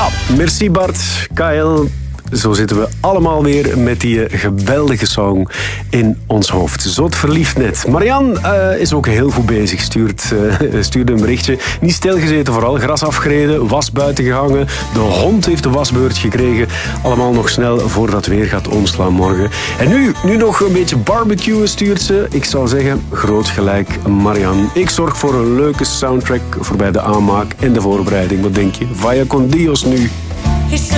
merci Bart, KL. Zo zitten we allemaal weer met die geweldige song in ons hoofd. Zot verliefd net. Marian is ook heel goed bezig. Stuurde een berichtje. Niet stilgezeten vooral. Gras afgereden, was buiten gehangen. De hond heeft de wasbeurt gekregen. Allemaal nog snel voordat het weer gaat omslaan morgen. En nu nog een beetje barbecuen stuurt ze. Ik zou zeggen, groot gelijk Marian. Ik zorg voor een leuke soundtrack voor bij de aanmaak en de voorbereiding. Wat denk je? Vaya con Dios nu.